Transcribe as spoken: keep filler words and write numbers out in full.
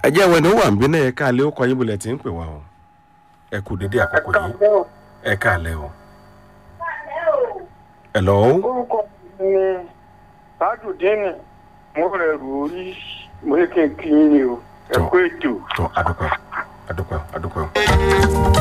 ẹ jẹ́ ìwé ni ó wà ń bí náà ẹ káàlẹ́ ó kọ yín bulẹ̀ tí ń pè wá o ẹ kú dédé àkókò yìí ẹ káàlẹ́ o. hello. orúkọ mi ni Tajudeen mo rẹ̀ rò ó rí mo ní kí n kí yín ni o ẹ kú ètò. tó adúpẹ́ adúpẹ́ adúpẹ́.